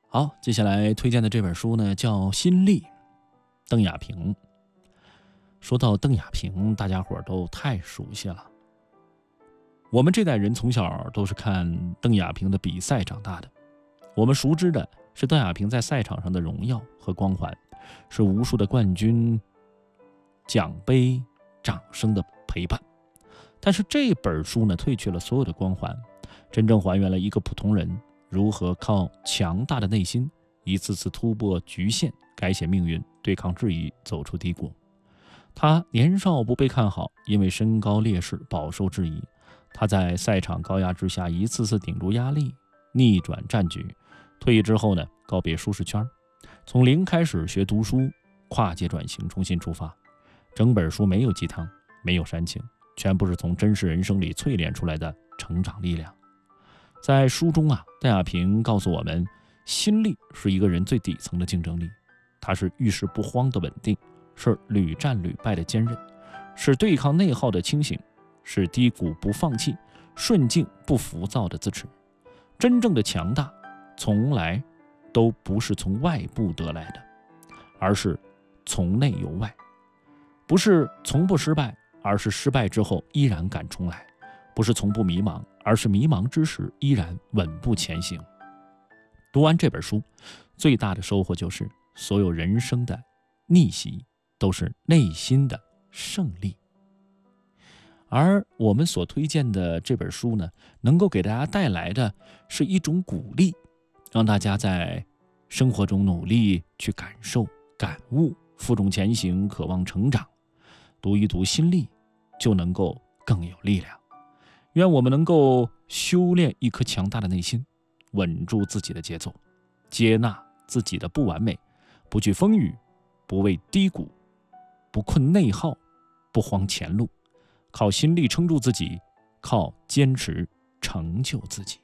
好，接下来推荐的这本书呢叫《新力》，邓亚萍。说到邓亚萍，大家伙都太熟悉了。我们这代人从小都是看邓亚萍的比赛长大的，我们熟知的是邓亚萍在赛场上的荣耀和光环，是无数的冠军、奖杯、掌声的陪伴。但是这本书呢，褪去了所有的光环，真正还原了一个普通人如何靠强大的内心，一次次突破局限，改写命运，对抗质疑，走出低谷。他年少不被看好，因为身高劣势饱受质疑。他在赛场高压之下一次次顶住压力，逆转战局。退役之后呢，告别舒适圈，从零开始学读书，跨界转型，重新出发。整本书没有鸡汤，没有煽情，全部是从真实人生里淬炼出来的成长力量。在书中邓亚萍告诉我们，心力是一个人最底层的竞争力，它是遇事不慌的稳定，是屡战屡败的坚韧，是对抗内耗的清醒，是低谷不放弃，顺境不浮躁的自持。真正的强大从来都不是从外部得来的，而是从内由外。不是从不失败，而是失败之后依然敢重来；不是从不迷茫，而是迷茫之时依然稳步前行。读完这本书，最大的收获就是所有人生的逆袭都是内心的胜利。而我们所推荐的这本书呢，能够给大家带来的是一种鼓励，让大家在生活中努力去感受、感悟，负重前行，渴望成长。读一读心力，就能够更有力量。愿我们能够修炼一颗强大的内心，稳住自己的节奏，接纳自己的不完美，不惧风雨，不畏低谷，不困内耗，不慌前路，靠心力撑住自己，靠坚持成就自己。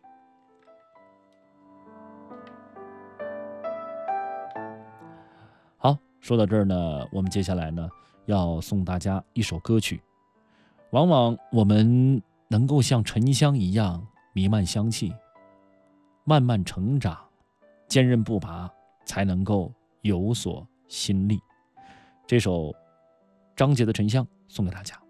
好，说到这儿呢，我们接下来呢要送大家一首歌曲。往往我们能够像沉香一样弥漫香气，慢慢成长，坚韧不拔，才能够有所心力。这首张杰的《沉香》送给大家。